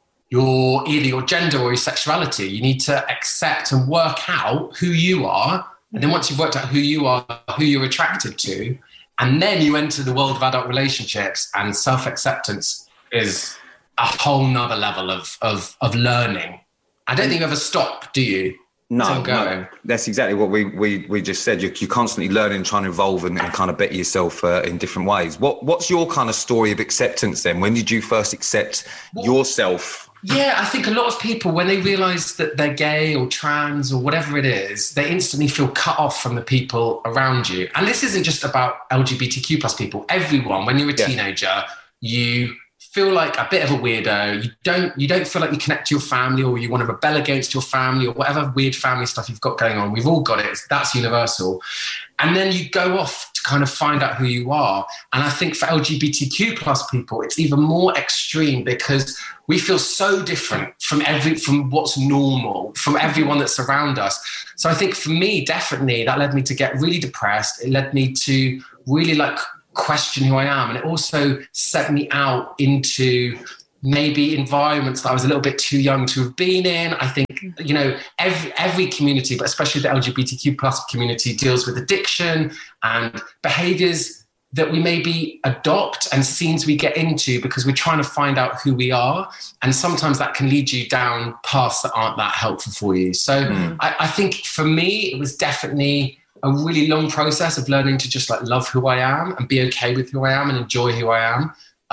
either your gender or your sexuality. You need to accept and work out who you are. And then once you've worked out who you are, who you're attracted to, and then you enter the world of adult relationships, and self-acceptance is a whole nother level of learning. I don't think you ever stop, do you? No, going. That's exactly what we just said. You're constantly learning, trying to evolve and kind of better yourself in different ways. What's your kind of story of acceptance then? When did you first accept yourself? Yeah, I think a lot of people, when they realise that they're gay or trans or whatever it is, they instantly feel cut off from the people around you. And this isn't just about LGBTQ plus people. Everyone, when you're a teenager, you feel like a bit of a weirdo. You don't feel like you connect to your family, or you want to rebel against your family, or whatever weird family stuff you've got going on. We've all got it. That's universal. And then you go off to kind of find out who you are. And I think for LGBTQ plus people, it's even more extreme, because we feel so different from what's normal, from everyone that's around us. So I think for me, definitely, that led me to get really depressed. It led me to really question who I am. And it also set me out into maybe environments that I was a little bit too young to have been in. I think, every community, but especially the LGBTQ plus community, deals with addiction and behaviors that we maybe adopt and scenes we get into because we're trying to find out who we are. And sometimes that can lead you down paths that aren't that helpful for you. So I think for me, it was definitely a really long process of learning to just love who I am and be okay with who I am and enjoy who I am.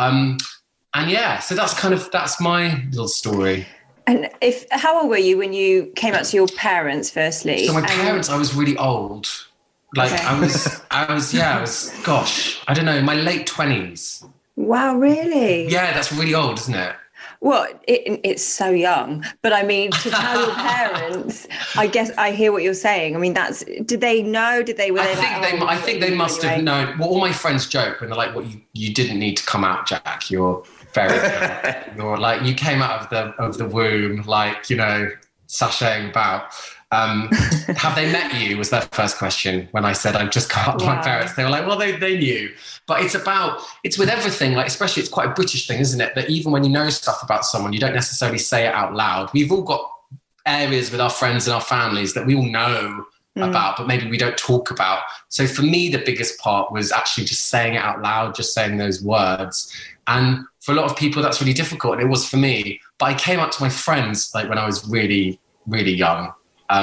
So that's my little story. And how old were you when you came out to your parents firstly? So my parents, I was really old. I was, gosh, I don't know, in my late 20s. Wow, really? Yeah, that's really old, isn't it? Well, it's so young, but I mean, to tell your parents, I guess I hear what you're saying. I mean, did they know? I think they must have known. Well, all my friends joke when they're like, "Well, you didn't need to come out, Jack. You're very good. You're you came out of the womb, sashaying about." Have they met you was their first question when I said I've just got up my parents. They were like, well, they knew. But it's with everything, especially it's quite a British thing, isn't it? That even when you know stuff about someone, you don't necessarily say it out loud. We've all got areas with our friends and our families that we all know about, but maybe we don't talk about. So for me, the biggest part was actually just saying it out loud, just saying those words. And for a lot of people, that's really difficult. And it was for me. But I came out to my friends when I was really, really young.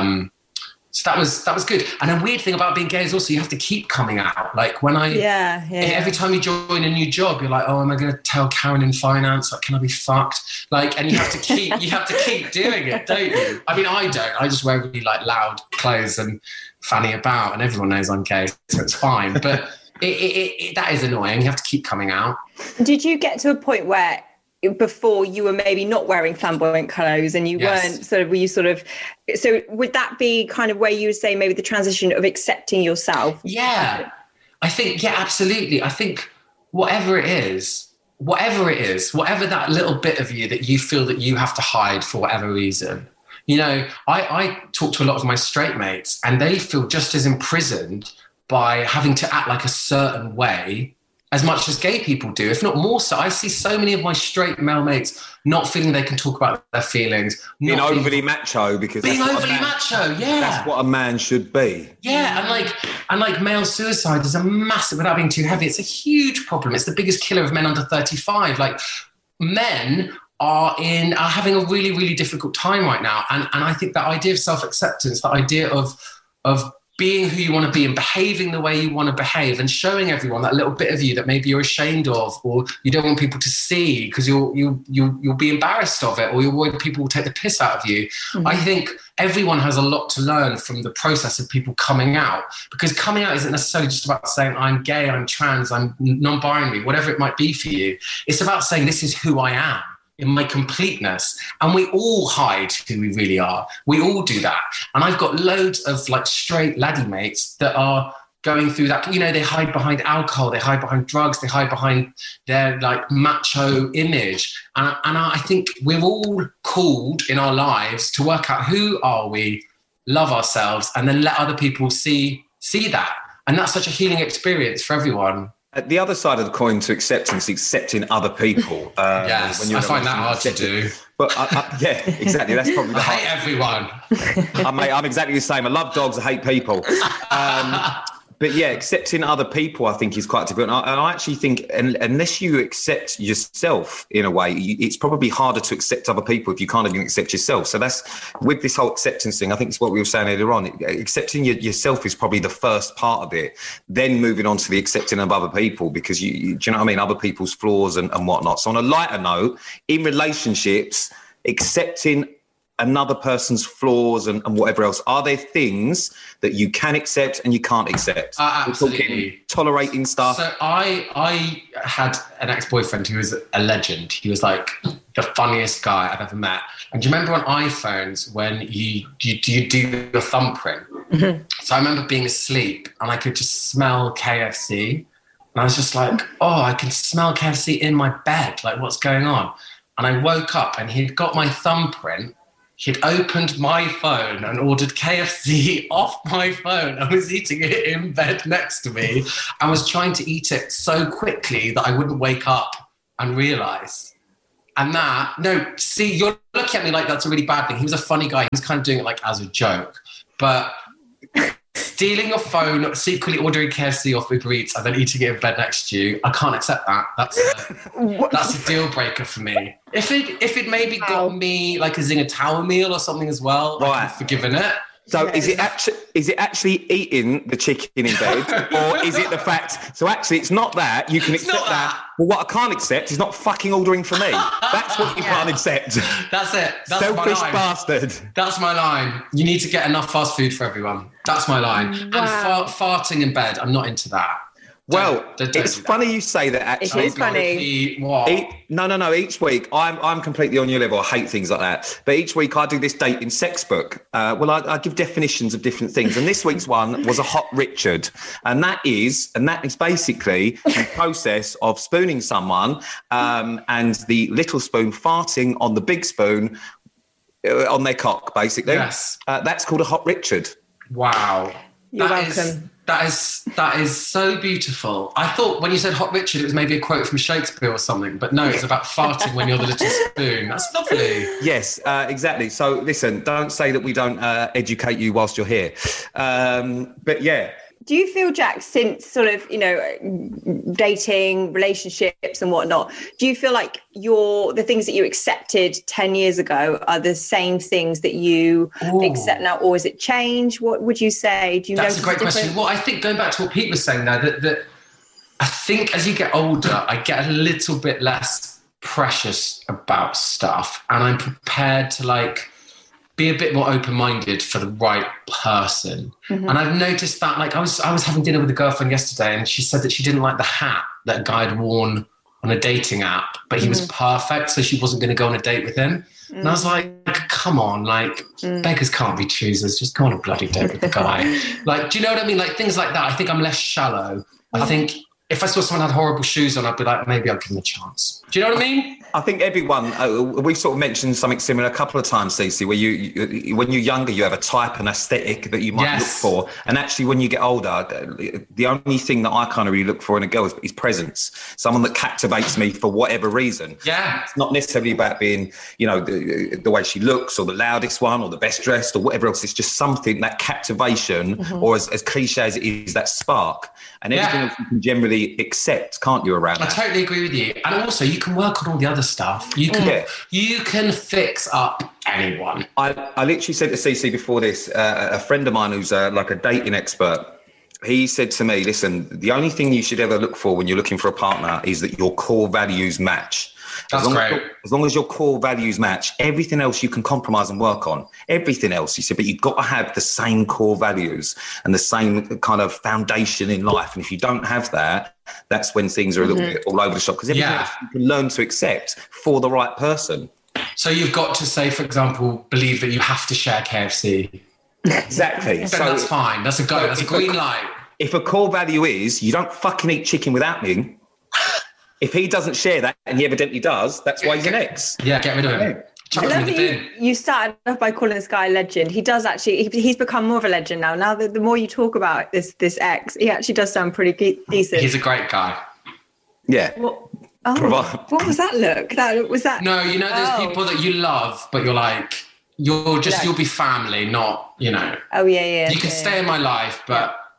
So that was good. And a weird thing about being gay is also you have to keep coming out. Every time you join a new job, you're like, oh, am I going to tell Karen in finance? Can I be fucked? And you have to keep doing it, don't you? I mean, I don't. I just wear really loud clothes and fanny about, and everyone knows I'm gay, so it's fine. But that is annoying. You have to keep coming out. Did you get to a point where before you were maybe not wearing flamboyant clothes and you weren't so would that be kind of where you would say maybe the transition of accepting yourself? Yeah, I think, absolutely. I think whatever it is, whatever that little bit of you that you feel that you have to hide for whatever reason, I talk to a lot of my straight mates and they feel just as imprisoned by having to act like a certain way as much as gay people do, if not more so. I see so many of my straight male mates not feeling they can talk about their feelings. Being overly macho, because that's what a man should be. Yeah, and male suicide is a massive, without being too heavy, it's a huge problem. It's the biggest killer of men under 35. Men are having a really, really difficult time right now. And I think that idea of self-acceptance, that idea of being who you want to be and behaving the way you want to behave and showing everyone that little bit of you that maybe you're ashamed of or you don't want people to see because you'll be embarrassed of it or you're worried people will take the piss out of you. Mm-hmm. I think everyone has a lot to learn from the process of people coming out, because coming out isn't necessarily just about saying I'm gay, I'm trans, I'm non-binary, whatever it might be for you. It's about saying this is who I am in my completeness. And we all hide who we really are. We all do that. And I've got loads of straight laddie mates that are going through that. They hide behind alcohol, they hide behind drugs, they hide behind their macho image. And I think we're all called in our lives to work out who are we, love ourselves, and then let other people see that. And that's such a healing experience for everyone. The other side of the coin to acceptance, accepting other people. Yes, I find that hard to do. But yeah, exactly. That's probably the I hate everyone. I'm exactly the same. I love dogs. I hate people. But yeah, accepting other people, I think, is quite difficult. And I actually think, unless you accept yourself in a way, it's probably harder to accept other people if you can't even accept yourself. So that's with this whole acceptance thing. I think it's what we were saying earlier on. Accepting yourself is probably the first part of it. Then moving on to the accepting of other people, because do you know what I mean? Other people's flaws and whatnot. So on a lighter note, in relationships, accepting another person's flaws and whatever else, are there things that you can accept and you can't accept? Absolutely. Tolerating stuff. So I had an ex-boyfriend who was a legend. He was like the funniest guy I've ever met. And do you remember on iPhones when you do your thumbprint? Mm-hmm. So I remember being asleep and I could just smell KFC. And I was just like, oh, I can smell KFC in my bed. Like, what's going on? And I woke up and he'd got my thumbprint. He'd opened my phone and ordered KFC off my phone and was eating it in bed next to me and was trying to eat it so quickly that I wouldn't wake up and realise. And you're looking at me like that's a really bad thing. He was a funny guy. He was kind of doing it like as a joke. But stealing your phone, secretly ordering KFC off Uber Eats and then eating it in bed next to you, I can't accept that. That's a deal breaker for me. If it maybe got me like a Zinger Tower meal or something as well, right, I could have forgiven it. So is it actually eating the chicken in bed, or is it the fact? So actually, it's not that you can accept that. But what I can't accept is not fucking ordering for me. That's what you can't accept. That's it. That's selfish my line. Bastard. That's my line. You need to get enough fast food for everyone. That's my line. Wow. And farting in bed, I'm not into that. Well, it's funny you say that, actually. It is funny. No. Each week, I'm completely on your level. I hate things like that. But each week I do this dating sex book. I give definitions of different things. And this week's one was a hot Richard. And that is basically the process of spooning someone and the little spoon farting on the big spoon on their cock, basically. Yes. That's called a hot Richard. Wow. You're welcome. That is so beautiful. I thought when you said hot Richard, it was maybe a quote from Shakespeare or something, but no, it's about farting when you're the little spoon. That's lovely. Yes, exactly. So listen, don't say that we don't educate you whilst you're here. But yeah. Do you feel, Jack, since sort of, dating, relationships and whatnot, do you feel like the things that you accepted 10 years ago are the same things that you accept now, or is it change? What would you say? Do you That's a great question. Well, I think going back to what Pete was saying there, that I think as you get older, I get a little bit less precious about stuff, and I'm prepared to be a bit more open-minded for the right person. Mm-hmm. And I've noticed that, I was having dinner with a girlfriend yesterday, and she said that she didn't like the hat that a guy had worn on a dating app, but he was perfect, so she wasn't going to go on a date with him. And I was like, come on, beggars can't be choosers. Just go on a bloody date with the guy. Do you know what I mean? Things like that. I think I'm less shallow. I think if I saw someone had horrible shoes on, I'd be like, maybe I'll give them a chance. Do you know what I mean? I think everyone, we've sort of mentioned something similar a couple of times, Cece, where you when you're younger, you have a type and aesthetic that you might look for. And actually, when you get older, the only thing that I kind of really look for in a girl is presence. Someone that captivates me for whatever reason. Yeah. It's not necessarily about being, the way she looks or the loudest one or the best dressed or whatever else. It's just something, that captivation, or as cliche as it is, that spark. And everything else you can generally accept, can't you, around that? I totally agree with you. And also, you can work on all the other stuff. You can fix up anyone. I literally said to CC before this, a friend of mine who's a dating expert, he said to me, listen, the only thing you should ever look for when you're looking for a partner is that your core values match. That's great. As long as your core values match, everything else you can compromise and work on. Everything else, he said, but you've got to have the same core values and the same kind of foundation in life. And if you don't have that, that's when things are a little bit all over the shop, because everything else you can learn to accept for the right person. So you've got to say, for example, believe that you have to share KFC. Exactly. So that's fine. That's a go. That's a green light. If a core value is you don't fucking eat chicken without me, if he doesn't share that, and he evidently does, that's why he's an ex. Yeah, get rid of him. I love that you started off by calling this guy a legend. He does actually, he's become more of a legend now. Now, the more you talk about this ex, he actually does sound pretty decent. He's a great guy. Yeah. What was that look? Was that? No, there's people that you love, but you're like, you'll be family, not, Oh, yeah. You can stay in my life, but...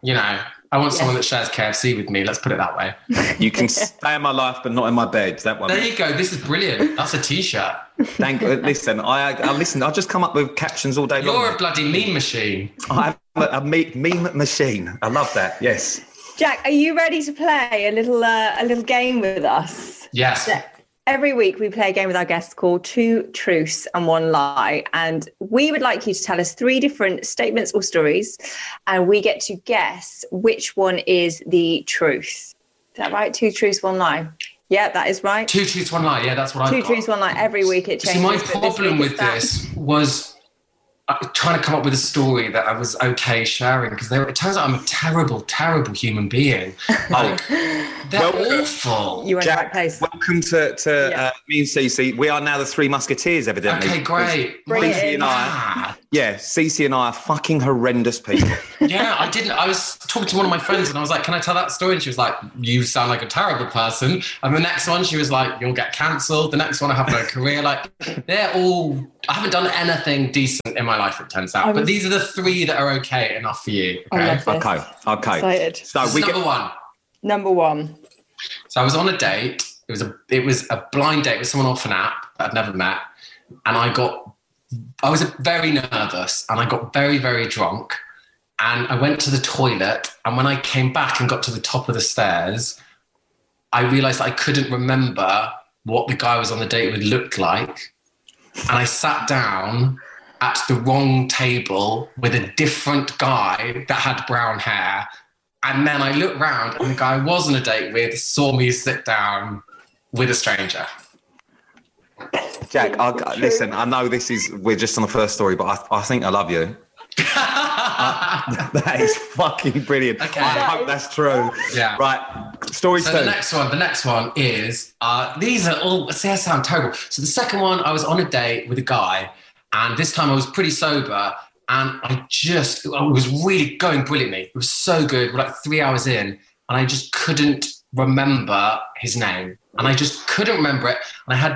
You know, I want someone that shares KFC with me. Let's put it that way. You can stay in my life, but not in my bed. That one. There you go. This is brilliant. That's a T-shirt. Thank you. Listen, I listen. I just come up with captions all day long. You're a bloody meme machine. I'm a meme machine. I love that. Yes. Jack, are you ready to play a little game with us? Yes. Every week we play a game with our guests called Two Truths and One Lie. And we would like you to tell us 3 different statements or stories, and we get to guess which one is the truth. Is that right? 2 truths, 1 lie. Yeah, that is right. 2 truths, 1 lie. Yeah, that's what I got. 2 truths, 1 lie. Every week it changes. See, my problem with this was trying to come up with a story that I was okay sharing, because it turns out I'm a terrible, terrible human being. Like, they're awful. You were in the right place. Welcome to me and Cece. We are now the 3 Musketeers, evidently. Okay, great. Cece and I, Cece and I are fucking horrendous people. Yeah, I was talking to one of my friends and I was like, can I tell that story? And she was like, you sound like a terrible person. And the next one, she was like, you'll get cancelled. The next one, I have no career. Like, I haven't done anything decent in my life, it turns out. But these are the 3 that are okay enough for you. Okay. Okay. Excited. So Number one. So I was on a date. It was a blind date with someone off an app that I'd never met. And I was very nervous and I got very, very drunk. And I went to the toilet. And when I came back and got to the top of the stairs, I realized I couldn't remember what the guy I was on the date with looked like. And I sat down at the wrong table with a different guy that had brown hair. And then I looked round and the guy I was on a date with saw me sit down with a stranger. Jack, listen, I know we're just on the first story, but I think I love you. That is fucking brilliant. Okay. I hope that's true. Yeah. Right. Story 2. The next one is, these are all, see, I sound terrible. So the second one, I was on a date with a guy, and this time I was pretty sober, and I was really going brilliantly. It was so good. We're like 3 hours in, and I just couldn't remember his name. And I just couldn't remember it. And I had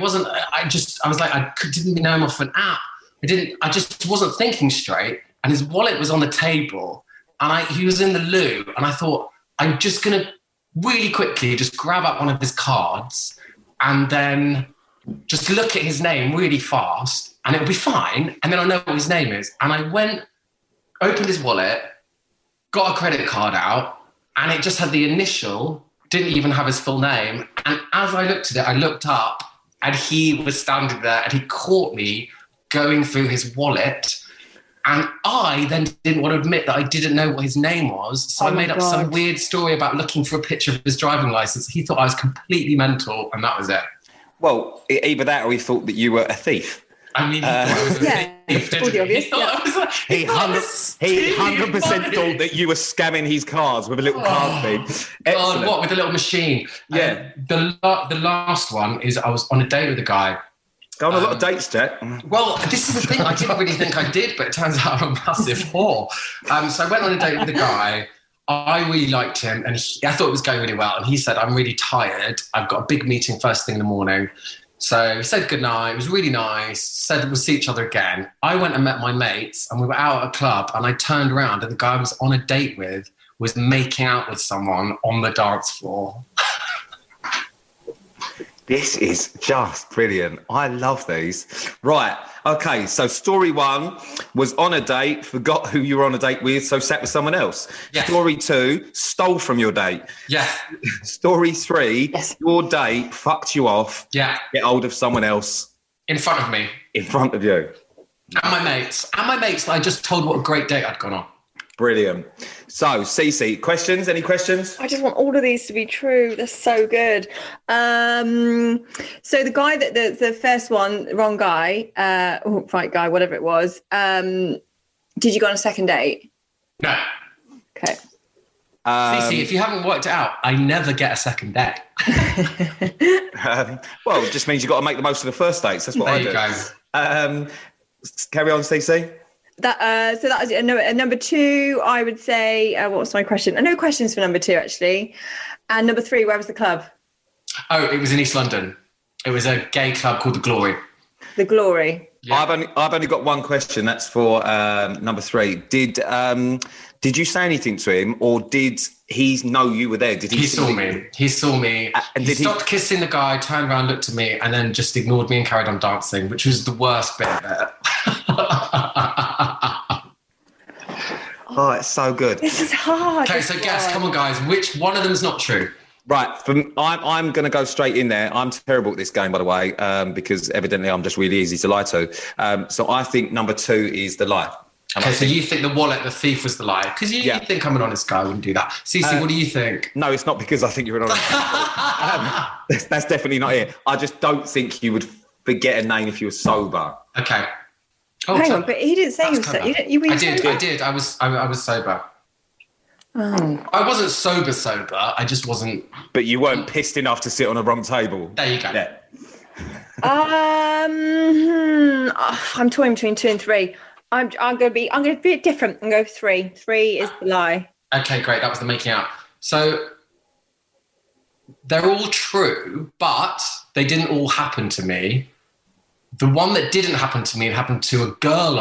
didn't even know him off an app. I just wasn't thinking straight. And his wallet was on the table and he was in the loo. And I thought, I'm just going to really quickly just grab up one of his cards and then just look at his name really fast and it'll be fine. And then I'll know what his name is. And I opened his wallet, got a credit card out, and it just had the initial, didn't even have his full name. And as I looked at it, I looked up and he was standing there and he caught me going through his wallet. And I then didn't want to admit that I didn't know what his name was. So I made up some weird story about looking for a picture of his driving license. He thought I was completely mental and that was it. Well, either that or he thought that you were a thief. I mean, he thought I was a thief, didn't he? He 100% thought that you were scamming his cards with a little card thing. God, what, with a little machine? Yeah. The last one is I was on a date with a guy. Go on a lot of dates, Jack. Well, this is the thing. I didn't really think I did, but it turns out I'm a massive whore. So I went on a date with a guy. I really liked him, and I thought it was going really well. And he said, I'm really tired. I've got a big meeting first thing in the morning. So we said goodnight. It was really nice. Said we'll see each other again. I went and met my mates, and we were out at a club, and I turned around, and the guy I was on a date with was making out with someone on the dance floor. This is just brilliant. I love these. Right. Okay. So story 1 was on a date, forgot who you were on a date with, so sat with someone else. Yes. Story 2, stole from your date. Yes. Story 3, your date fucked you off. Yeah. Get hold of someone else. In front of me. In front of you. And my mates. I just told what a great date I'd gone on. Brilliant. So, Cece, questions? Any questions? I just want all of these to be true. They're so good. So the guy the first one, wrong guy, right guy, whatever it was. Did you go on a second date? No. Okay. Cece, if you haven't worked it out, I never get a second date. Well, it just means you've got to make the most of the first dates. That's what I do. There you go. Carry on, Cece. So that was it. Number 2, I would say, what was my question? No questions for number 2, actually. And number 3, where was the club? Oh, it was in East London. It was a gay club called The Glory. The Glory. Yeah. I've only got one question. That's for number 3. Did you say anything to him, or did he know you were there? Did he? He saw me. He saw me. And he stopped kissing the guy, turned around, looked at me, and then just ignored me and carried on dancing, which was the worst bit of it. Oh, it's so good. This is hard. Okay, so guess, come on, guys, which one of them is not true? Right, I'm going to go straight in there. I'm terrible at this game, by the way, because evidently I'm just really easy to lie to. So I think number 2 is the lie. Okay, so you think the wallet, the thief was the lie? Because you think I'm an honest guy, I wouldn't do that. Cece, what do you think? No, it's not because I think you're an honest guy. That's definitely not it. I just don't think you would forget a name if you were sober. Okay. Oh, Hang on, but he didn't say he was sober. I did. I was sober. Oh. I wasn't sober. I just wasn't. But you weren't pissed enough to sit on a wrong table. There you go. Yeah. I'm toying between 2 and 3. I'm going to be a bit different and go 3. 3 is the lie. Okay, great. That was the making out. So they're all true, but they didn't all happen to me. The one that didn't happen to me happened to a girl